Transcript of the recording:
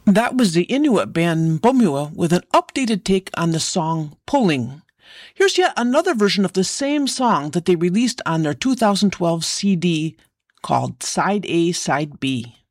That was the Inuit band Bumua with an updated take on the song Pulling. Here's yet another version of the same song that they released on their 2012 CD called Side A, Side B.